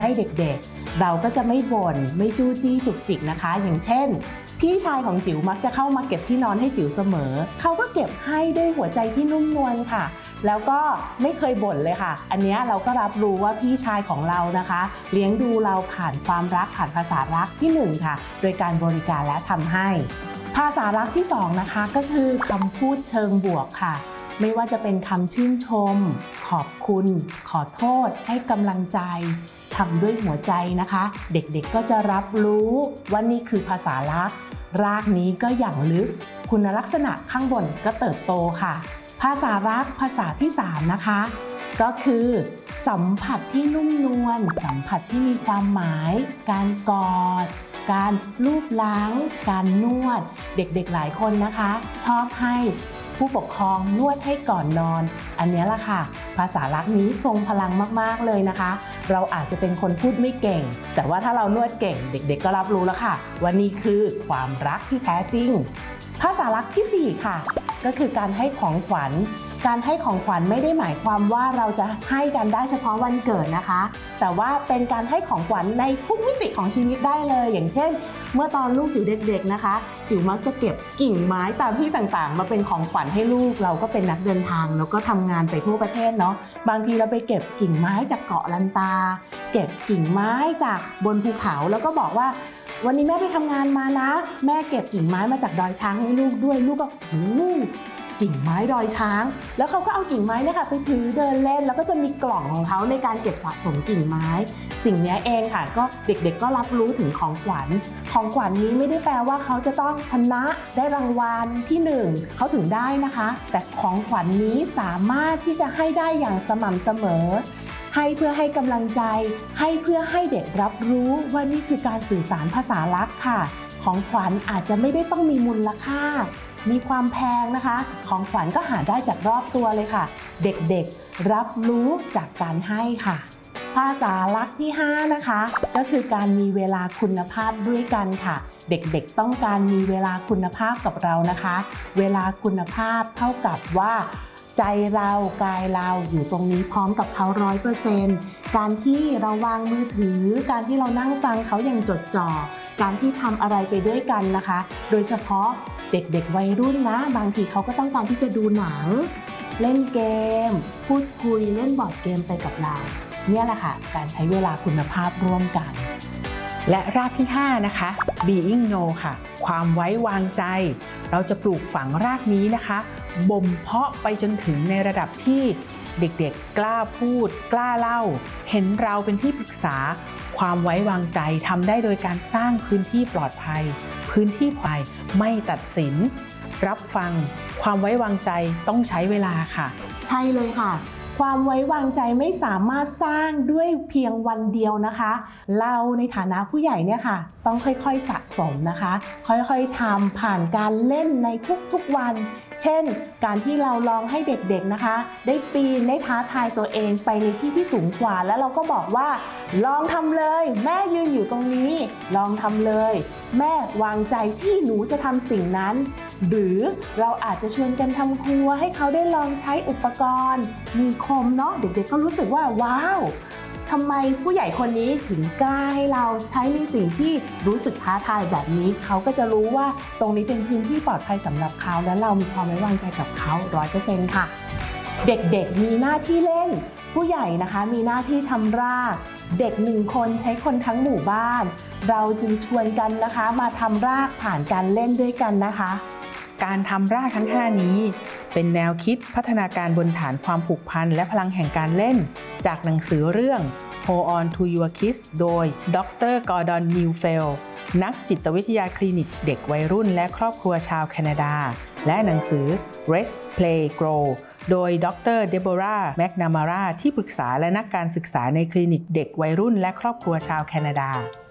ให้เด็กๆเราก็จะไม่บ่นไม่จู้จี้จุกจิกนะคะอย่างเช่นพี่ชายของจิ๋วมักจะเข้ามาเก็บที่นอนให้จิ๋วเสมอเขาก็เก็บให้ด้วยหัวใจที่นุ่มนวลค่ะแล้วก็ไม่เคยบ่นเลยค่ะอันนี้เราก็รับรู้ว่าพี่ชายของเรานะคะเลี้ยงดูเราผ่านความรักผ่านภาษารักที่1ค่ะโดยการบริการและทำให้ภาษารักที่2นะคะก็คือคำพูดเชิงบวกค่ะไม่ว่าจะเป็นคำชื่นชมขอบคุณขอโทษให้กำลังใจทำด้วยหัวใจนะคะเด็กๆก็จะรับรู้ว่านี่คือภาษารักรากนี้ก็อย่างลึกคุณลักษณะข้างบนก็เติบโตค่ะภาษารักภาษาที่3นะคะก็คือสัมผัสที่นุ่มนวลสัมผัสที่มีความหมายการกอดการลูบล้างการนวดเด็กๆหลายคนนะคะชอบให้ผู้ปกครองนวดให้ก่อนนอนอันนี้ล่ะค่ะภาษารักนี้ทรงพลังมากๆเลยนะคะเราอาจจะเป็นคนพูดไม่เก่งแต่ว่าถ้าเรานวดเก่งเด็กๆก็รับรู้แล้วค่ะว่านี่คือความรักที่แท้จริงภาษารักที่4ค่ะก็คือการให้ของขวัญการให้ของขวัญไม่ได้หมายความว่าเราจะให้กันได้เฉพาะวันเกิดนะคะแต่ว่าเป็นการให้ของขวัญในทุกมิติของชีวิตได้เลยอย่างเช่นเมื่อตอนลูกจิ๋วเด็กๆนะคะจิ๋วมักจะเก็บกิ่งไม้ตามที่ต่างๆมาเป็นของขวัญให้ลูกเราก็เป็นนักเดินทางแล้วก็ทำงานไปทั่วประเทศเนาะบางทีเราไปเก็บกิ่งไม้จากเกาะลันตาเก็บกิ่งไม้จากบนภูเขาแล้วก็บอกว่าวันนี้แม่ไปทำงานมานะแม่เก็บกิ่งไม้มาจากดอยช้างให้ลูกด้วยลูกก็กิ่งไม้ดอยช้างแล้วเขาก็เอากิ่งไม้เนี่ยค่ะไปถือเดินเล่นแล้วก็จะมีกล่องของเขาในการเก็บสะสมกิ่งไม้สิ่งนี้เองค่ะก็เด็กๆก็รับรู้ถึงของขวัญนี้ไม่ได้แปลว่าเขาจะต้องชนะได้รางวัลที่1เขาถึงได้นะคะแต่ของขวัญนี้สามารถที่จะให้ได้อย่างสม่ำเสมอให้เพื่อให้กำลังใจให้เพื่อให้เด็กรับรู้ว่านี่คือการสื่อสารภาษารักค่ะของขวัญอาจจะไม่ได้ต้องมีมูลค่ามีความแพงนะคะของขวัญก็หาได้จากรอบตัวเลยค่ะเด็กๆรับรู้จากการให้ค่ะภาษารักที่5นะคะก็คือการมีเวลาคุณภาพด้วยกันค่ะเด็กๆต้องการมีเวลาคุณภาพกับเรานะคะเวลาคุณภาพเท่ากับว่าใจเรากายเราอยู่ตรงนี้พร้อมกับเขา 100% การที่เราวางมือถือการที่เรานั่งฟังเขาอย่างจดจ่อการที่ทำอะไรไปด้วยกันนะคะโดยเฉพาะเด็กๆวัยรุ่นนะบางทีเขาก็ต้องการที่จะดูหนังเล่นเกมพูดคุยเล่นบอร์ดเกมไปกับเราเนี่ยแหละค่ะการใช้เวลาคุณภาพร่วมกันและรากที่5นะคะ being know ค่ะความไว้วางใจเราจะปลูกฝังรากนี้นะคะบ่มเพาะไปจนถึงในระดับที่เด็กๆกล้าพูดกล้าเล่าเห็นเราเป็นที่ปรึกษาความไว้วางใจทำได้โดยการสร้างพื้นที่ปลอดภัยพื้นที่ปลอดภัยไม่ตัดสินรับฟังความไว้วางใจต้องใช้เวลาค่ะใช่เลยค่ะความไว้วางใจไม่สามารถสร้างด้วยเพียงวันเดียวนะคะเราในฐานะผู้ใหญ่เนี่ยค่ะต้องค่อยๆสะสมนะคะค่อยๆทำผ่านการเล่นในทุกๆวันเช่นการที่เราลองให้เด็กๆนะคะได้ปีนได้ท้าทายตัวเองไปในที่ที่สูงกว่าแล้วเราก็บอกว่าลองทำเลยแม่ยืนอยู่ตรงนี้ลองทำเลยแม่วางใจที่หนูจะทำสิ่งนั้นหรือเราอาจจะชวนกันทำครัวให้เขาได้ลองใช้อุปกรณ์มีคมเนาะเด็กๆก็รู้สึกว่าว้าวทำไมผู้ใหญ่คนนี้ถึงกล้าให้เราใช้ในสิ่งที่รู้สึกท้าทายแบบนี้เขาก็จะรู้ว่าตรงนี้เป็นพื้นที่ปลอดภัยสำหรับเขาและเรามีความไว้วางใจกับเขา 100% ค่ะเด็กๆมีหน้าที่เล่นผู้ใหญ่นะคะมีหน้าที่ทำรากเด็ก1คนใช้คนทั้งหมู่บ้านเราจึงชวนกันนะคะมาทำรากผ่านการเล่นด้วยกันนะคะการทำรากทั้ง5นี้เป็นแนวคิดพัฒนาการบนฐานความผูกพันและพลังแห่งการเล่นจากหนังสือเรื่อง Hold On to Your Kids โดยดร. Gordon Neufeld นักจิตวิทยาคลินิกเด็กวัยรุ่นและครอบครัวชาวแคนาดาและหนังสือ Rest Play Grow โดยดร. Deborah McNamara ที่ปรึกษาและนักการศึกษาในคลินิกเด็กวัยรุ่นและครอบครัวชาวแคนาดา